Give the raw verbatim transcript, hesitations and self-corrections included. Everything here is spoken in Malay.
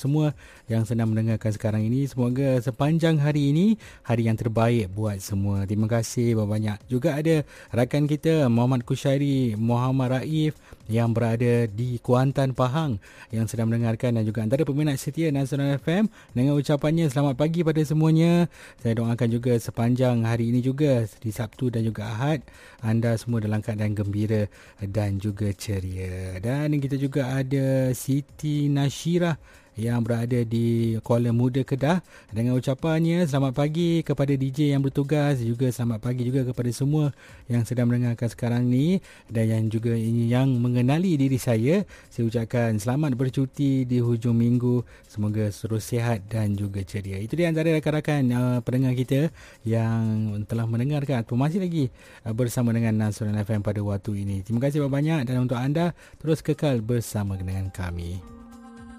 semua yang sedang mendengarkan sekarang ini. Semoga sepanjang hari ini hari yang terbaik buat semua. Terima kasih banyak. Juga ada rakan kita Muhammad Kushairi, Muhammad Raif yang berada di Kuantan, Pahang yang sedang mendengarkan, dan juga antara peminat setia Nasional F M dengan ucapannya selamat pagi pada semuanya. Saya doakan juga sepanjang hari ini juga di Sabtu dan juga Ahad anda semua dalam keadaan gembira dan juga ceria. Dan kita juga ada Siti Nashirah yang berada di Kuala Muda, Kedah dengan ucapannya selamat pagi kepada D J yang bertugas, juga selamat pagi juga kepada semua yang sedang mendengarkan sekarang ni, dan yang juga yang mengenali diri saya. Saya ucapkan selamat bercuti di hujung minggu, semoga terus sihat dan juga ceria. Itu dia antara rakan-rakan uh, pendengar kita yang telah mendengarkan atau masih lagi uh, bersama dengan Nasional F M pada waktu ini. Terima kasih banyak, dan untuk anda terus kekal bersama dengan kami.